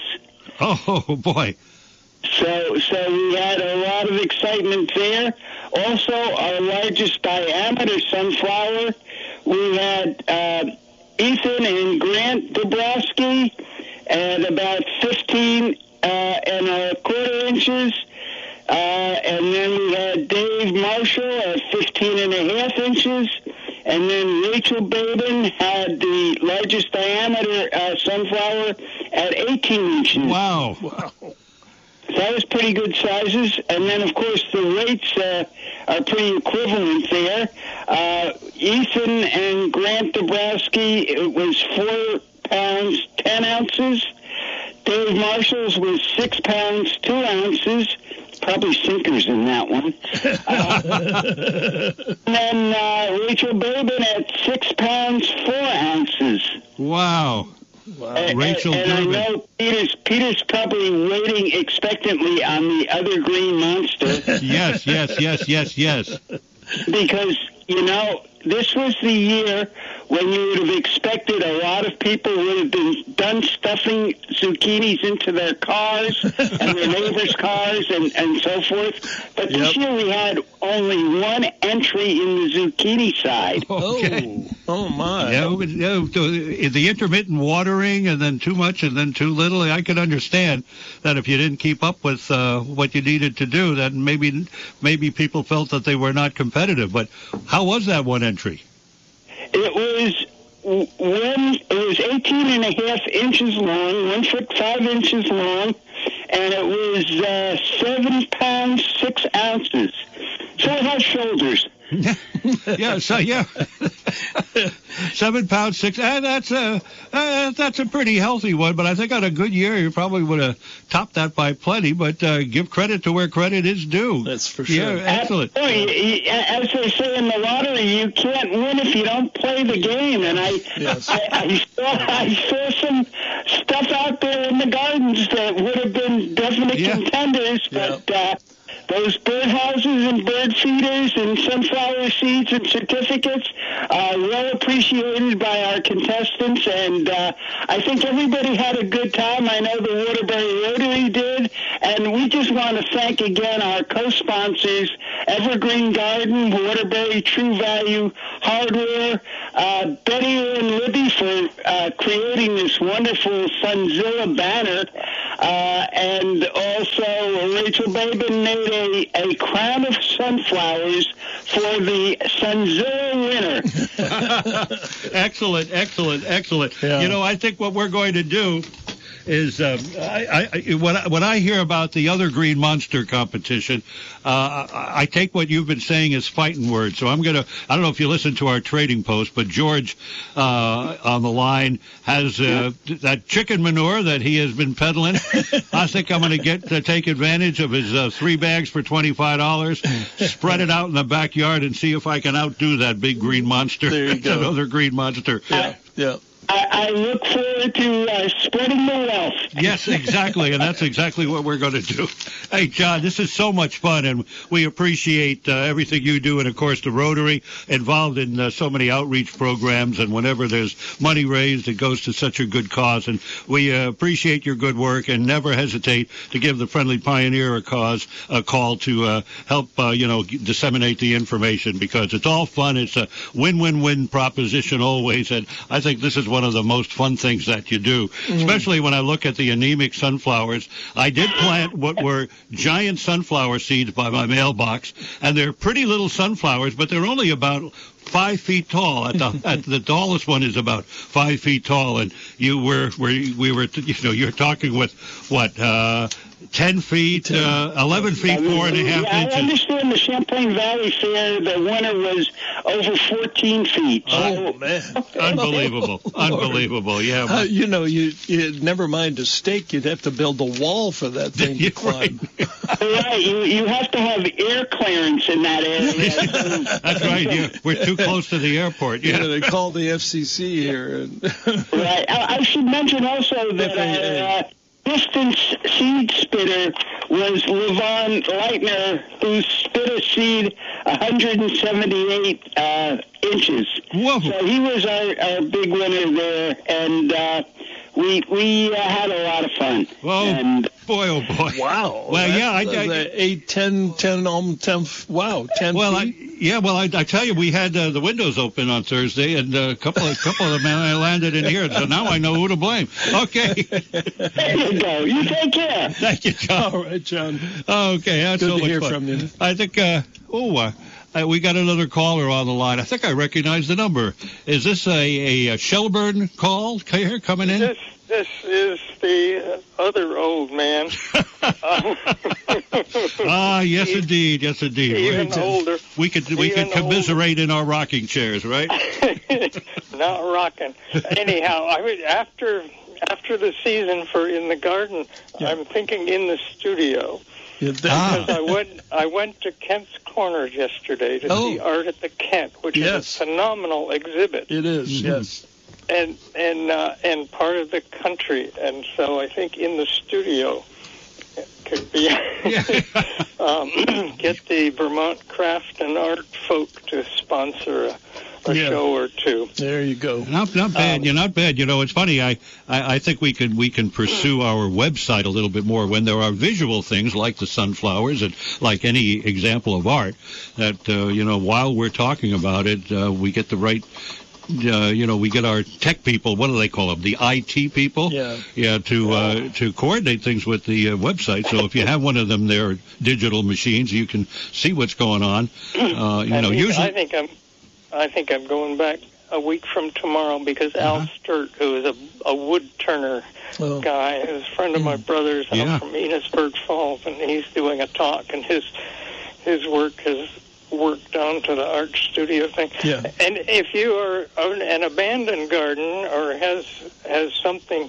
Oh boy! So, so we had a lot of excitement there. Also, our largest diameter sunflower, we had uh, Ethan and Grant Dabrowski at about fifteen uh, and a quarter inches. Uh, and then we had Dave Marshall at fifteen and a half inches. And then Rachel Babin had the largest diameter uh, sunflower at eighteen inches. Wow. Wow. That was pretty good sizes. And then, of course, the weights uh, are pretty equivalent there. Uh, Ethan and Grant Dabrowski, it was four pounds, ten ounces. Dave Marshall's was six pounds, two ounces. Probably sinkers in that one. Uh, and then uh, Rachel Babin at six pounds, four ounces. Wow. Wow. And, Rachel and, and I know Peter's, Peter's probably waiting expectantly on the other green monster. Yes, yes, yes, yes, yes. Because, you know, this was the year when you would have expected a lot of people would have been done stuffing zucchinis into their cars and their neighbors' cars and, and so forth. But yep. This year we had only one entry in the zucchini side. Okay. Oh, oh my. Yeah, yeah, the intermittent watering and then too much and then too little, I could understand that if you didn't keep up with uh, what you needed to do, then maybe maybe people felt that they were not competitive. But how was that one entry? It was one. It was eighteen and a half inches long, one foot five inches long, and it was uh, seven pounds six ounces. So it has shoulders. Yeah. So yeah. Seven pounds six. Uh, that's a uh, that's a pretty healthy one. But I think on a good year, you probably would have topped that by plenty. But uh, give credit to where credit is due. That's for sure. Yeah, excellent. Boy, as they say in the lottery, you can't win if you don't play the game. And I, Yes. I, I saw I saw some stuff out there in the gardens that would have been definite Yeah. contenders, but. Uh, Those birdhouses and bird feeders and sunflower seeds and certificates are well appreciated by our contestants, and uh, I think everybody had a good time. I know the Waterbury Rotary did, and we just want to thank again our co-sponsors, Evergreen Garden, Waterbury True Value Hardware, uh, Betty and Libby for uh, creating this wonderful Sunzilla banner, uh, and also Rachel Babin made a, a crown of sunflowers for the Sunzilla winner. Excellent, excellent, excellent. Yeah. You know, I think what we're going to do is um, I, I, when, I, when I hear about the other Green Monster competition, uh, I, I take what you've been saying as fighting words. So I'm going to, I don't know if you listen to our trading post, but George uh, on the line has uh, that chicken manure that he has been peddling. I think I'm going to get to take advantage of his uh, three bags for twenty-five dollars, spread it out in the backyard, and see if I can outdo that big Green Monster. There you go. Another Green Monster. Yeah, yeah. I, I look forward to uh, spreading the wealth. Yes, exactly, and that's exactly what we're going to do. Hey, John, this is so much fun, and we appreciate uh, everything you do, and, of course, the Rotary, involved in uh, so many outreach programs, and whenever there's money raised, it goes to such a good cause, and we uh, appreciate your good work, and never hesitate to give the Friendly Pioneer a cause, a call to uh, help, uh, you know, disseminate the information, because it's all fun. It's a win-win-win proposition always, and I think this is one of the most fun things that you do, mm. especially when I look at the anemic sunflowers. I did plant what were giant sunflower seeds by my mailbox, and they're pretty little sunflowers, but they're only about five feet tall. At the, at the tallest one is about five feet tall, and you were, were we were, you know, you're talking with what, uh, ten feet, uh, eleven feet, four and a half yeah, inches. I understand the Champlain Valley Fair, the winner was over fourteen feet. Oh, so, man. Unbelievable. Unbelievable. Yeah. Uh, you know, you, you never mind a stake. You'd have to build a wall for that thing to climb. Right. right. You, you have to have air clearance in that area. That's right. Yeah. We're too close to the airport. Yeah. yeah they call the F C C here. And right. I, I should mention also that uh, distance seed spitter was Levon Leitner, who spit a seed one hundred seventy-eight uh, inches. Whoa. So he was our, our big winner there, and uh, we we uh, had a lot of fun. Whoa. And, boy, oh, boy. Wow. Well, that, yeah. I, I, I, eight, ten, ten, um, ten, wow, ten well, feet. I, yeah, well, I, I tell you, we had uh, the windows open on Thursday, and a couple of, couple of them I landed in here, so now I know who to blame. Okay. There you go. You take care. Thank you, John. All right, John. Okay, that's Good so to much hear fun. from you. I think, uh, oh, uh, uh, we got another caller on the line. I think I recognize the number. Is this a, a, a Shelburne call here coming in? This, this is the other old man. Ah, yes, indeed. Yes, indeed. Even Right. older. We could we Even could commiserate in our rocking chairs, right? Not rocking. Anyhow, I mean, after after the season for In the Garden, Yeah. I'm thinking in the studio. Yeah, that- Ah. Because I went I went to Kent's Corners yesterday to Oh. see Art at the Kent, which Yes. is a phenomenal exhibit. It is, Mhm. yes. and and uh, and part of the country, and so I think in the studio could be um, get the Vermont Craft and Art folk to sponsor a, a Yeah. show or two. There you go. Not not bad. Um, You're not bad. You know, it's funny. I, I I think we can we can pursue our website a little bit more when there are visual things like the sunflowers and like any example of art that uh, you know while we're talking about it, uh, we get the right. Uh, you know, we get our tech people. What do they call them? The I T people. Yeah. Yeah. To uh, to coordinate things with the uh, website. So if you have one of them, their digital machines, you can see what's going on. Uh, you I know, think, usually. I think I'm I think I'm going back a week from tomorrow because Al Uh-huh. Sturt, who is a a wood turner Oh. guy, is a friend of my brother's out Yeah. from Enosburg Falls, and he's doing a talk, and his his work has work down to the art studio thing. Yeah. And if you are an abandoned garden or has has something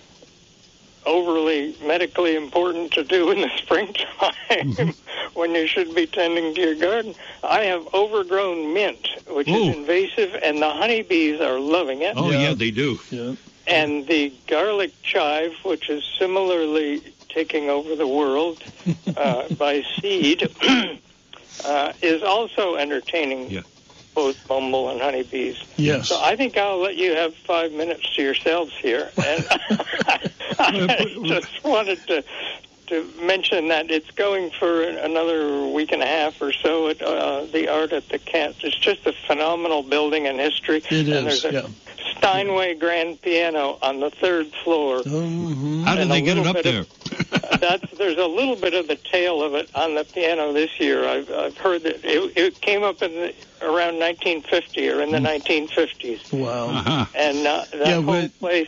overly medically important to do in the springtime mm-hmm. when you should be tending to your garden, I have overgrown mint, which Ooh. is invasive, and the honeybees are loving it. Oh, yeah, yeah they do. Yeah. And the garlic chive, which is similarly taking over the world uh, by seed, uh, is also entertaining yeah. both bumble and honeybees. Yes. So I think I'll let you have five minutes to yourselves here. And I just wanted to to mention that it's going for another week and a half or so at uh, the Art at the Kent. It's just a phenomenal building and history. It and is, there's a yeah. Steinway grand piano on the third floor. Mm-hmm. How did they get it up there? Of, that's, there's a little bit of the tail of it on the piano this year. I've, I've heard that it, it came up in the, around nineteen fifty or in the mm. nineteen fifties. Wow. Uh-huh. And uh, that yeah, whole place...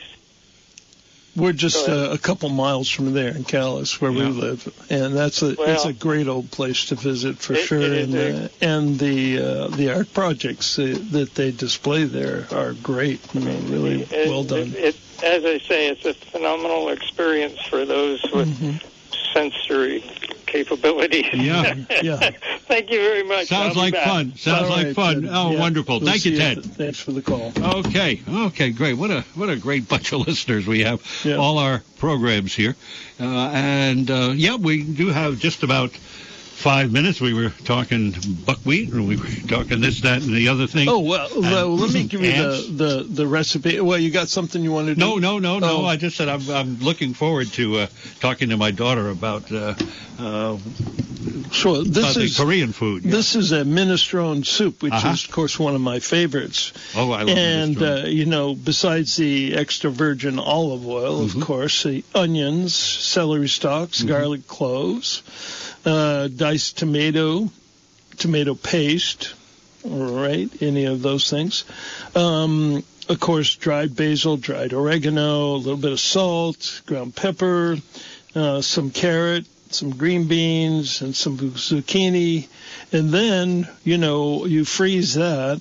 We're just uh, a couple miles from there in Calais, where yeah. we live, and that's a well, it's a great old place to visit for it, sure. It and uh, and the uh, the art projects uh, that they display there are great. I mean, really it, well done. It, it, as I say, it's a phenomenal experience for those with mm-hmm. sensory capabilities. Yeah, yeah. Thank you very much. Sounds like back. fun. Sounds All like right, fun. Ted. Oh, yeah. wonderful. We'll Thank you, Ted. You. Thanks for the call. Okay. Okay, great. What a what a great bunch of listeners we have. Yeah. All our programs here. Uh, and, uh, yeah, we do have just about five minutes. We were talking buckwheat, and we were talking this, that, and the other thing. Oh, well, and, well let me give you ants. the, the, the recipe. Well, you got something you want to do? No, no, no, no. Oh. I just said I'm, I'm looking forward to uh, talking to my daughter about uh, uh, sure. This uh, is Korean food. Yeah. This is a minestrone soup, which uh-huh. is, of course, one of my favorites. Oh, I love And, uh, you know, besides the extra virgin olive oil, mm-hmm. of course, the onions, celery stalks, mm-hmm. garlic cloves, uh, diced tomato, tomato paste, all right, any of those things. Um, of course, dried basil, dried oregano, a little bit of salt, ground pepper, uh, some carrot, some green beans, and some zucchini. And then, you know, you freeze that,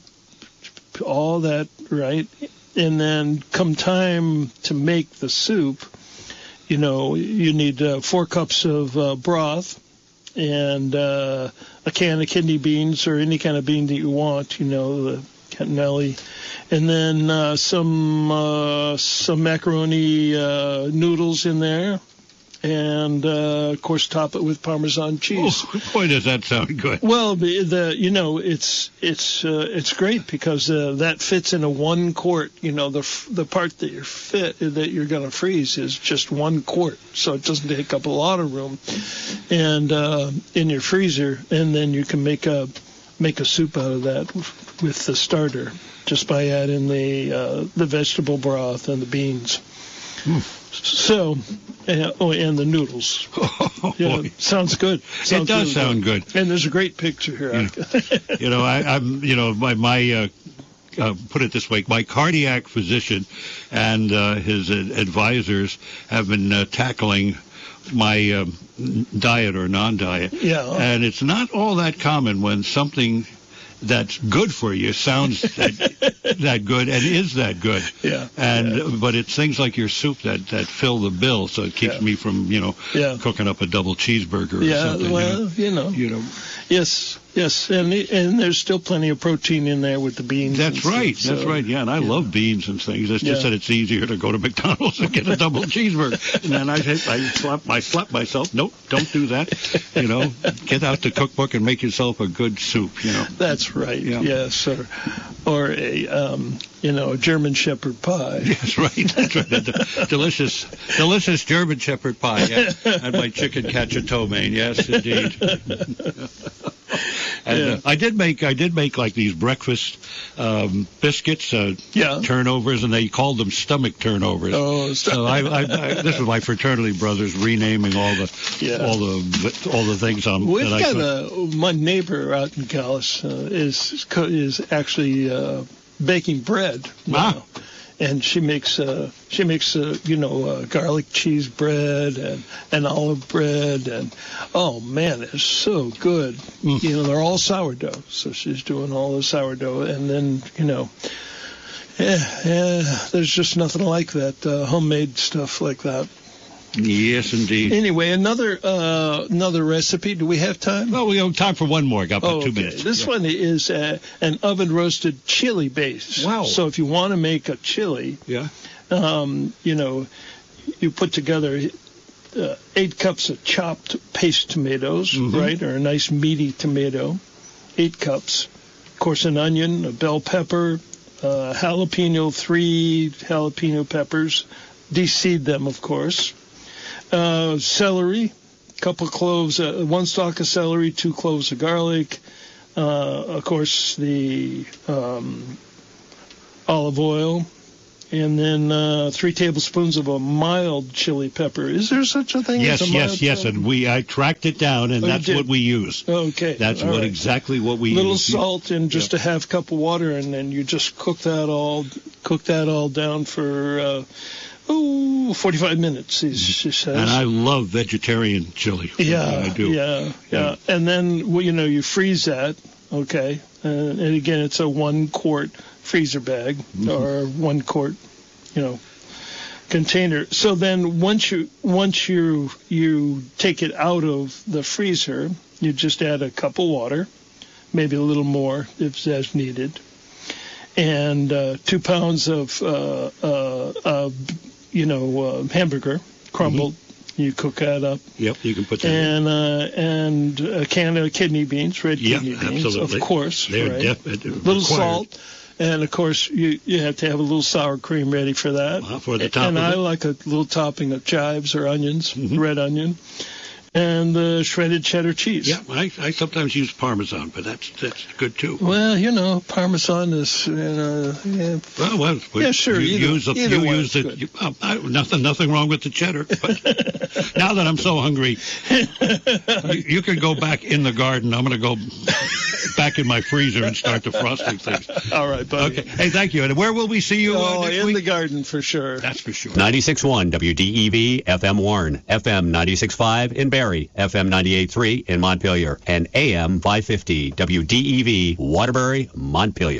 all that, right? And then come time to make the soup, you know, you need uh, four cups of uh, broth and uh, a can of kidney beans or any kind of bean that you want, you know, the catanelli, and then uh, some uh, some macaroni uh, noodles in there, and uh, of course top it with Parmesan cheese. Oh, boy, does that sound good! Well, the, the you know it's it's uh, it's great because uh, that fits in a one quart. You know the the part that you're fit that you're going to freeze is just one quart, so it doesn't take up a lot of room, and uh, in your freezer, and then you can make a make a soup out of that with the starter just by adding the uh, the vegetable broth and the beans. Mm. So, uh, oh, and the noodles. Oh, yeah, boy. Sounds good. Sounds it does really sound good. good. And there's a great picture here. You, you know, I, I'm, you know, my, my uh, uh, put it this way, my cardiac physician and uh, his advisors have been uh, tackling my um, diet or non-diet. Yeah. And it's not all that common when something that's good for you sounds that, that good and is that good. Yeah. And yeah. but it's things like your soup that, that fill the bill, so it keeps yeah. me from, you know, yeah. cooking up a double cheeseburger or yeah, something. Well, you know. You know. You know. Yes, yes, and and there's still plenty of protein in there with the beans. That's right. Stuff, that's so, right. Yeah, and I yeah. love beans and things. It's yeah. just that it's easier to go to McDonald's and get a double cheeseburger. And then I I slap I slap myself. Nope, don't do that. You know, get out the cookbook and make yourself a good soup. You know. That's right. Yeah. Yes, or or a um, you know a German Shepherd pie. That's right. That's right. The delicious delicious German Shepherd pie. Yeah. And my chicken cacciatore. Yes, indeed. And yeah. uh, I did make I did make like these breakfast um, biscuits, uh, yeah. turnovers, and they called them stomach turnovers. Oh, so I, I, I, this was my fraternity brothers renaming all the yeah. all the all the things on. We've that got I could. a my neighbor out in Calais uh, is is actually uh, baking bread now. Ah. and she makes uh, she makes uh, you know uh, garlic cheese bread and, and olive bread, and oh man, it's so good. Mm. You know, they're all sourdough, so she's doing all the sourdough, and then you know, yeah, yeah there's just nothing like that uh, homemade stuff like that. Yes, indeed. Anyway, another uh, another recipe. Do we have time? Well, we have time for one more. Got about oh, two okay. minutes. This yeah. one is uh, an oven-roasted chili base. Wow. So if you want to make a chili, yeah, um, you know, you put together uh, eight cups of chopped paste tomatoes, mm-hmm. right, or a nice meaty tomato, eight cups. Of course, an onion, a bell pepper, uh, jalapeno, three jalapeno peppers. De-seed them, of course. Uh, celery, a couple cloves, uh, one stalk of celery, two cloves of garlic, uh, of course the um, olive oil, and then uh, three tablespoons of a mild chili pepper. Is there such a thing yes, as a mild Yes, yes, yes, and we I tracked it down, and oh, that's what we use. Okay. That's all what right. exactly what we little use. Little salt and just yep. a half cup of water, and then you just cook that all cook that all down for. Uh, Oh, forty-five minutes, she says. And I love vegetarian chili. Yeah, I do. Yeah, yeah. And then, well, you know, you freeze that, okay? Uh, and again, it's a one-quart freezer bag mm-hmm. or one-quart, you know, container. So then once you once you you take it out of the freezer, you just add a cup of water, maybe a little more if as needed, and uh, two pounds of uh, uh, uh, you know, uh, hamburger, crumbled. Mm-hmm. You cook that up. Yep, you can put that and, in. Uh, and a can of kidney beans, red yep, kidney beans, absolutely. of course. They're right? def- A little required. salt. And, of course, you, you have to have a little sour cream ready for that. Uh, for the top and of I it. like a little topping of chives or onions, mm-hmm. red onion. And uh, shredded cheddar cheese. Yeah, I, I sometimes use Parmesan, but that's that's good too. Well, you know, Parmesan is, you know, yeah. Well, well, yeah, sure. You either, use, a, either you one use is it. You, uh, I, nothing, nothing wrong with the cheddar. But now that I'm so hungry, you, you can go back in the garden. I'm going to go back in my freezer and start defrosting things. All right, buddy. Okay. Hey, thank you. And where will we see you? Oh, uh, next in week? the garden for sure. That's for sure. ninety-six point one W D E V F M Warren, F M ninety-six point five in Barrie, F M ninety-eight point three in Montpelier, and A M five fifty W D E V Waterbury, Montpelier.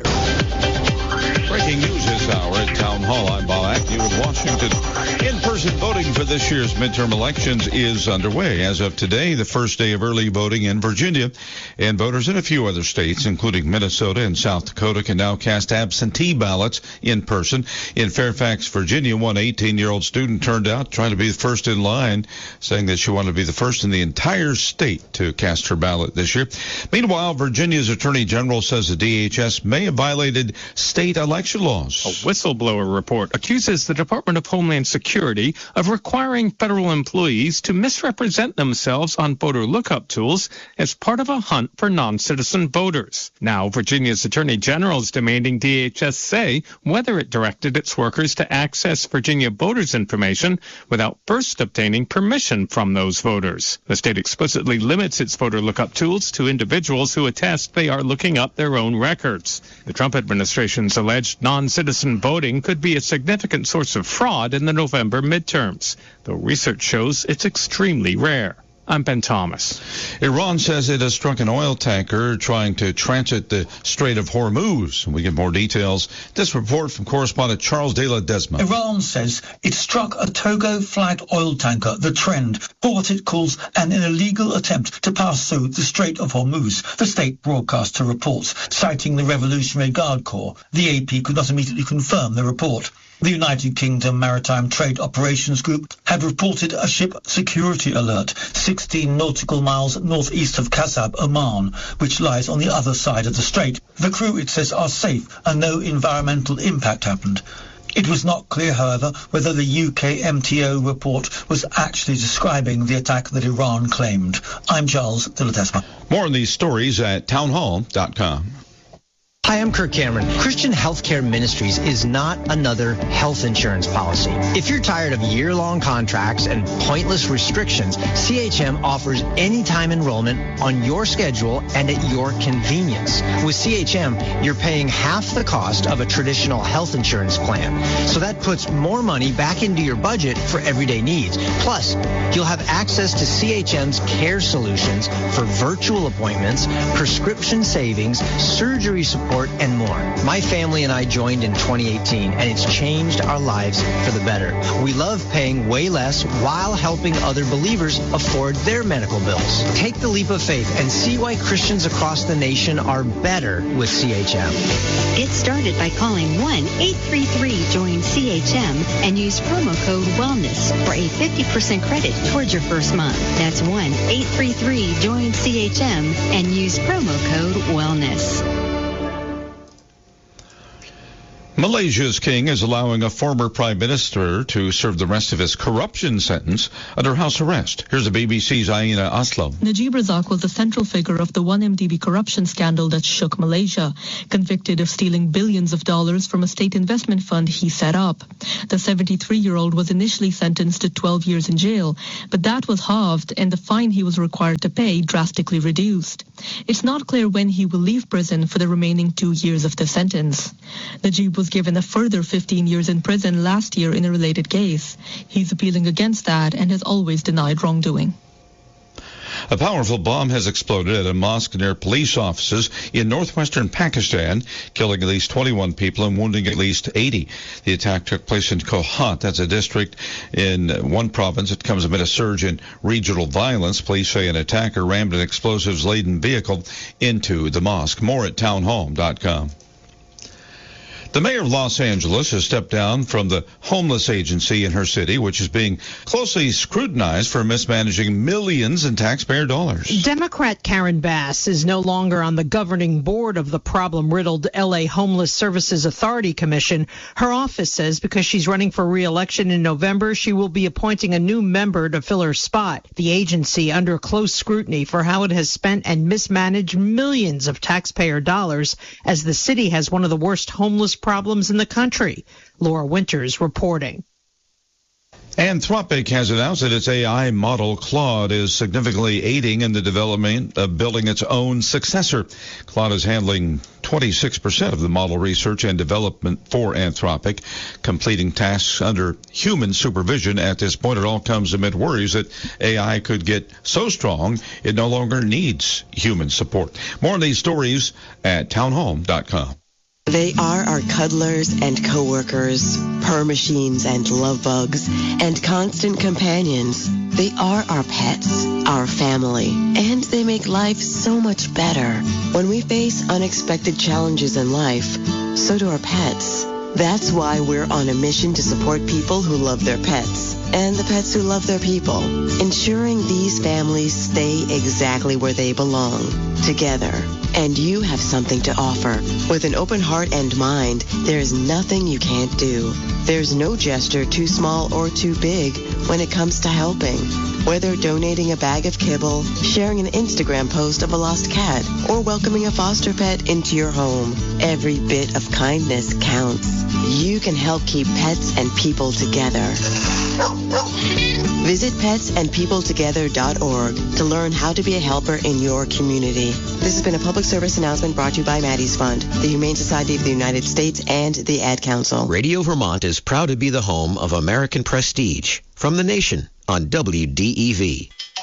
Breaking news this hour at Town Hall. I'm Bob Agnew in Washington. In-person voting for this year's midterm elections is underway. As of today, the first day of early voting in Virginia, and voters in a few other states, including Minnesota and South Dakota, can now cast absentee ballots in person. In Fairfax, Virginia, one eighteen-year-old student turned out trying to be the first in line, saying that she wanted to be the first in the entire state to cast her ballot this year. Meanwhile, Virginia's Attorney General says the D H S may have violated state election laws. A whistleblower report accuses the Department of Homeland Security of requiring federal employees to misrepresent themselves on voter lookup tools as part of a hunt for non-citizen voters. Now, Virginia's Attorney General is demanding D H S say whether it directed its workers to access Virginia voters' information without first obtaining permission from those voters. The state explicitly limits its voter lookup tools to individuals who attest they are looking up their own records. The Trump administration's alleged non-citizen voting could be a significant source of fraud in the November midterms, though research shows it's extremely rare. I'm Ben Thomas. Iran says it has struck an oil tanker trying to transit the Strait of Hormuz. We get more details. This report from correspondent Charles de la Desma. Iran says it struck a Togo-flagged oil tanker, the Trend, for what it calls an illegal attempt to pass through the Strait of Hormuz, the state broadcaster reports, citing the Revolutionary Guard Corps. The A P could not immediately confirm the report. The United Kingdom Maritime Trade Operations Group had reported a ship security alert sixteen nautical miles northeast of Kasab, Oman, which lies on the other side of the strait. The crew, it says, are safe and no environmental impact happened. It was not clear, however, whether the U K M T O report was actually describing the attack that Iran claimed. I'm Charles de la Desma. More on these stories at townhall dot com. Hi, I'm Kirk Cameron. Christian Healthcare Ministries is not another health insurance policy. If you're tired of year-long contracts and pointless restrictions, C H M offers anytime enrollment on your schedule and at your convenience. With C H M, you're paying half the cost of a traditional health insurance plan. So that puts more money back into your budget for everyday needs. Plus, you'll have access to C H M's care solutions for virtual appointments, prescription savings, surgery support, and more. My family and I joined in twenty eighteen, and it's changed our lives for the better. We love paying way less while helping other believers afford their medical bills. Take the leap of faith and see why Christians across the nation are better with C H M. Get started by calling one eight three three join C H M and use promo code WELLNESS for a fifty percent credit towards your first month. That's one eight three three join C H M and use promo code WELLNESS. Malaysia's king is allowing a former prime minister to serve the rest of his corruption sentence under house arrest. Here's the B B C's Aina Aslam. Najib Razak was the central figure of the one M D B corruption scandal that shook Malaysia, convicted of stealing billions of dollars from a state investment fund he set up. The seventy-three-year-old was initially sentenced to twelve years in jail, but that was halved and the fine he was required to pay drastically reduced. It's not clear when he will leave prison for the remaining two years of the sentence. Najib was given a further fifteen years in prison last year in a related case. He's appealing against that and has always denied wrongdoing. A powerful bomb has exploded at a mosque near police offices in northwestern Pakistan, killing at least twenty-one people and wounding at least eighty. The attack took place in Kohat. That's a district in one province. It comes amid a surge in regional violence. Police say an attacker rammed an explosives-laden vehicle into the mosque. More at townhall dot com. The mayor of Los Angeles has stepped down from the homeless agency in her city, which is being closely scrutinized for mismanaging millions in taxpayer dollars. Democrat Karen Bass is no longer on the governing board of the problem-riddled L A Homeless Services Authority Commission. Her office says because she's running for re-election in November, she will be appointing a new member to fill her spot. The agency under close scrutiny for how it has spent and mismanaged millions of taxpayer dollars, as the city has one of the worst homeless problems in the country. Laura Winters reporting. Anthropic has announced that its A I model Claude is significantly aiding in the development of building its own successor. Claude is handling twenty-six percent of the model research and development for Anthropic, completing tasks under human supervision. At this point, it all comes amid worries that A I could get so strong it no longer needs human support. More on these stories at townhall dot com. They are our cuddlers and coworkers, purr machines and love bugs, and constant companions. They are our pets, our family, and they make life so much better. When we face unexpected challenges in life, so do our pets. That's why we're on a mission to support people who love their pets and the pets who love their people, ensuring these families stay exactly where they belong, together. And you have something to offer. With an open heart and mind, there is nothing you can't do. There's no gesture too small or too big when it comes to helping. Whether donating a bag of kibble, sharing an Instagram post of a lost cat, or welcoming a foster pet into your home, every bit of kindness counts. You can help keep pets and people together. Visit pets and people together dot org to learn how to be a helper in your community. This has been a public service announcement brought to you by Maddie's Fund, the Humane Society of the United States, and the Ad Council. Radio Vermont is proud to be the home of American Prestige from the nation on W D E V.